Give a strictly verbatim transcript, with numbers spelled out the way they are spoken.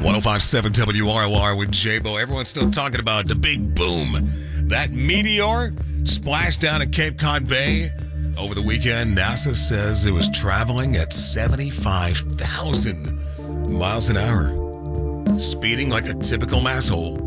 oh five point seven W R L R with J-Bo. Everyone's still talking about the big boom. That meteor splashed down at Cape Cod Bay over the weekend. NASA says it was traveling at seventy-five thousand miles an hour, speeding like a typical masshole.